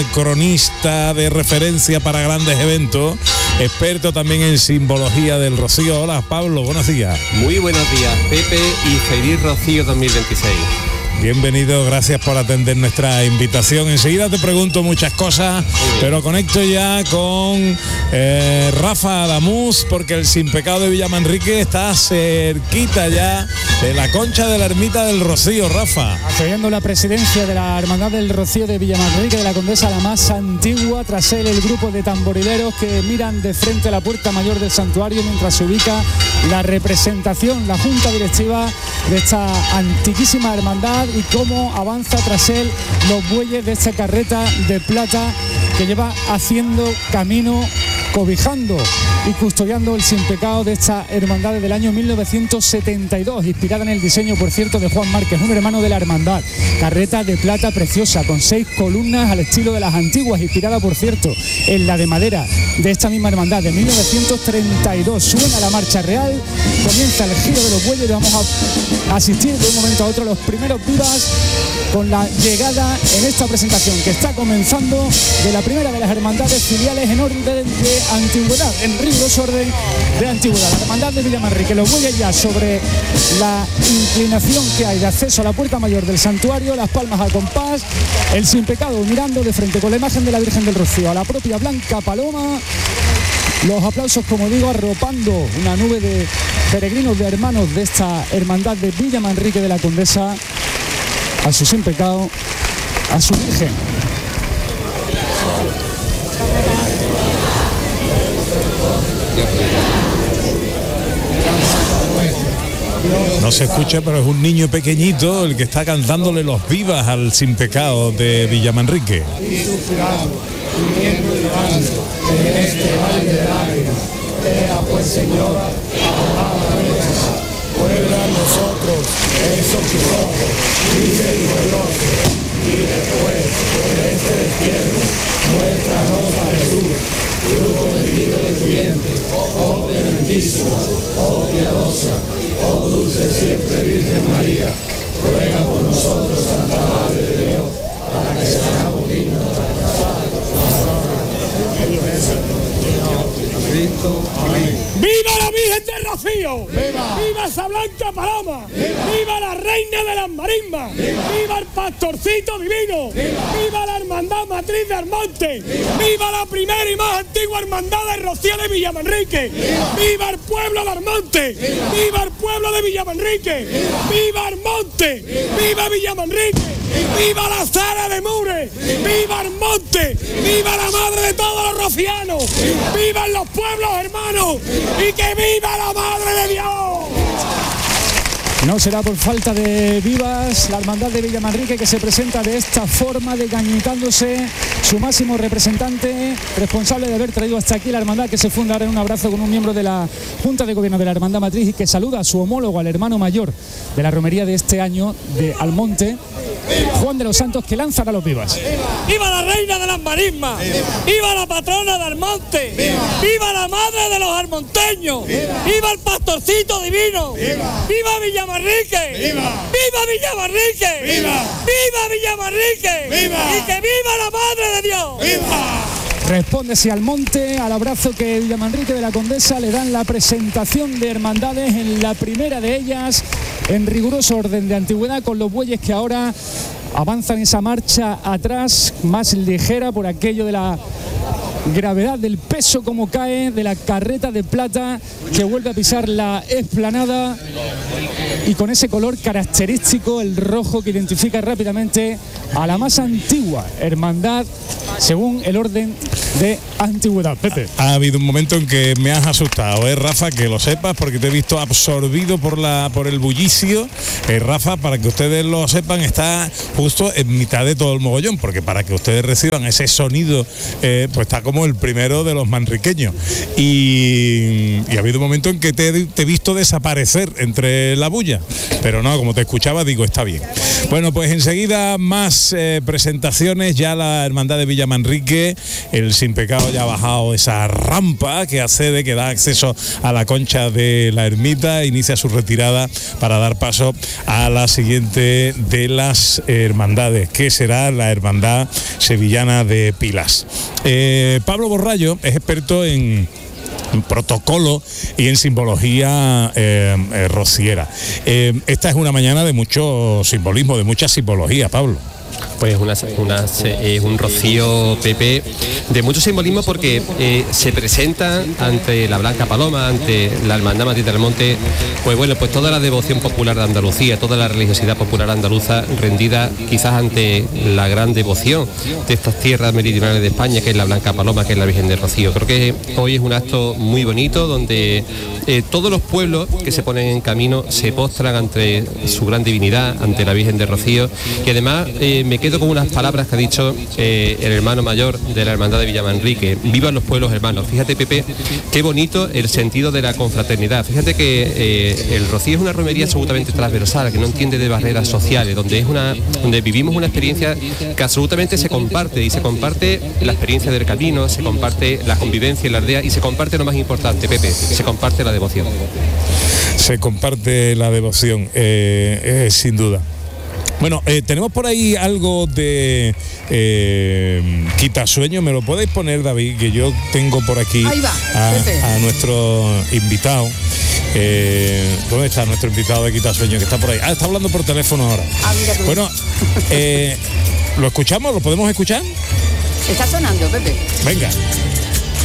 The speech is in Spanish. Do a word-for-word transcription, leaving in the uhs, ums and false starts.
cronista de referencia para grandes eventos, experto también en simbología del Rocío. Hola Pablo, buenos días. Muy buenos días, Pepe, y feliz Rocío dos mil veintiséis. Bienvenido, gracias por atender nuestra invitación. Enseguida te pregunto muchas cosas, pero conecto ya con eh, Rafa Adamuz, porque el Sin Pecado de Villamanrique está cerquita ya de la concha de la ermita del Rocío. Rafa. Accediendo la presidencia de la Hermandad del Rocío de Villamanrique de la Condesa, la más antigua. Tras él, el grupo de tamborileros que miran de frente a la puerta mayor del santuario mientras se ubica la representación, la junta directiva de esta antiquísima hermandad, y cómo avanza tras él los bueyes de esta carreta de plata que lleva haciendo camino, cobijando y custodiando el Sin Pecado de esta hermandad desde el año mil novecientos setenta y dos, inspirada en el diseño, por cierto, de Juan Márquez, un hermano de la hermandad. Carreta de plata preciosa, con seis columnas al estilo de las antiguas, inspirada, por cierto, en la de madera de esta misma hermandad de mil novecientos treinta y dos. Suena la marcha real, comienza el giro de los bueyes y vamos a asistir de un momento a otro a los primeros vivas con la llegada en esta presentación que está comenzando de la primera de las hermandades filiales en orden de antigüedad, en riguroso orden de antigüedad. La hermandad de Villamanrique, los bueyes ya sobre la inclinación que hay de acceso a la puerta mayor del santuario, las palmas al compás, el Sin Pecado mirando de frente con la imagen de la Virgen del Rocío a la propia Blanca Paloma. Los aplausos, como digo, arropando una nube de peregrinos, de hermanos de esta hermandad de Villamanrique de la Condesa a su Sin Pecado, a su Virgen. No se escucha, pero es un niño pequeñito el que está cantándole los vivas al Sin Pecado de Villamanrique. En este valle de lágrimas, era pues Señora, vuelve a nosotros esos ojos misericordiosos, y después de este destierro, muéstranos a Jesús, fruto bendito de tu vientre, oh bendísima, oh piadosa, oh dulce siempre Virgen María, ruega por nosotros, Santa Madre de Dios, para que seamos dignos de alcanzar Amén. ¡Viva la Virgen del Rocío! ¡Viva! ¡Viva esa Blanca Paloma! ¡Viva! ¡Viva la Reina de las Marismas! ¡Viva! ¡Viva el Pastorcito Divino! ¡Viva! ¡Viva la Hermandad Matriz de Almonte! ¡Viva! ¡Viva la primera y más antigua hermandad del Rocío de Villamanrique! ¡Viva! ¡Viva el pueblo de Almonte! ¡Viva! ¡Viva el pueblo de Villamanrique! ¡Viva! ¡Viva Almonte! ¡Viva! ¡Viva Villamanrique! ¡Viva la Sara de Mure! ¡Viva Almonte! ¡Viva la madre de todos los rocianos! ¡Vivan los pueblos hermanos! ¡Y que viva la Madre de Dios! No será por falta de vivas la hermandad de Villamanrique, que se presenta de esta forma, degañitándose su máximo representante, responsable de haber traído hasta aquí la hermandad, que se funda ahora en un abrazo con un miembro de la Junta de Gobierno de la Hermandad Matriz, y que saluda a su homólogo, al hermano mayor de la romería de este año de Almonte, Juan de los Santos, que lanza a los vivas. ¡Viva la Reina de las Marismas! ¡Viva, ¡Viva la patrona de Almonte! ¡Viva, ¡Viva la madre de los almonteños! ¡Viva, ¡Viva el Pastorcito Divino! ¡Viva, ¡Viva Villamanrique! ¡Viva, ¡Viva Villamanrique! ¡Viva, ¡Viva Villamanrique! ¡Viva! ¡Y que viva la Madre de Dios! ¡Viva! Responde si Almonte al abrazo que Villamanrique de la Condesa le dan la presentación de hermandades, en la primera de ellas en riguroso orden de antigüedad, con los bueyes que ahora avanzan esa marcha atrás, más ligera por aquello de la gravedad del peso como cae de la carreta de plata que vuelve a pisar la explanada, y con ese color característico, el rojo, que identifica rápidamente a la más antigua hermandad según el orden de antigüedad. Pepe. Ha, ha habido un momento en que me has asustado, ¿eh, Rafa? Que lo sepas, porque te he visto absorbido por la por el bullicio. Eh, Rafa, para que ustedes lo sepan, está justo en mitad de todo el mogollón, porque para que ustedes reciban ese sonido, eh, pues está como el primero de los manriqueños. Y, y ha habido un momento en que te, te he visto desaparecer entre la bulla, pero no, como te escuchaba, digo, está bien. Bueno, pues enseguida más eh, presentaciones. Ya la hermandad de Villa Villamanrique, el Sin Pecado ya ha bajado esa rampa que accede, que da acceso a la concha de la ermita, inicia su retirada para dar paso a la siguiente de las hermandades, que será la Hermandad Sevillana de Pilas. Eh, Pablo Borrallo es experto en en protocolo y en simbología eh, eh, rociera. Eh, esta es una mañana de mucho simbolismo, de mucha simbología, Pablo. Pues una, una, es un rocío, Pepe, de mucho simbolismo porque eh, se presenta ante la Blanca Paloma, ante la Hermandad Matriz del Monte, pues bueno, pues toda la devoción popular de Andalucía, toda la religiosidad popular andaluza rendida quizás ante la gran devoción de estas tierras meridionales de España, que es la Blanca Paloma, que es la Virgen del Rocío. Creo que hoy es un acto muy bonito donde eh, todos los pueblos que se ponen en camino se postran ante su gran divinidad, ante la Virgen del Rocío, y además eh, me quedo con unas palabras que ha dicho eh, el hermano mayor de la Hermandad de Villamanrique: vivan los pueblos hermanos. Fíjate, Pepe, qué bonito el sentido de la confraternidad. Fíjate que eh, el Rocío es una romería absolutamente transversal, que no entiende de barreras sociales, donde es una, donde vivimos una experiencia que absolutamente se comparte, y se comparte la experiencia del camino, se comparte la convivencia en la aldea, y se comparte lo más importante, Pepe, se comparte la devoción. Se comparte la devoción, eh, eh, sin duda. Bueno, eh, tenemos por ahí algo de eh, Quitasueño. ¿Me lo podéis poner, David? Que yo tengo por aquí va, a, a nuestro invitado. Eh, ¿Dónde está nuestro invitado de Quitasueño? Que está por ahí. Ah, está hablando por teléfono ahora. Ah, mira tú. Bueno, eh, ¿lo escuchamos? ¿Lo podemos escuchar? Está sonando, Pepe. Venga.